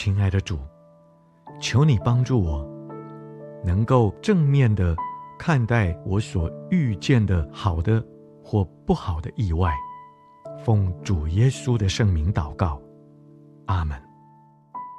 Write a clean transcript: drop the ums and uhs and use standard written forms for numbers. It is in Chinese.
亲爱的主，求你帮助我，能够正面地看待我所遇见的好的或不好的意外。奉主耶稣的圣名祷告，阿们。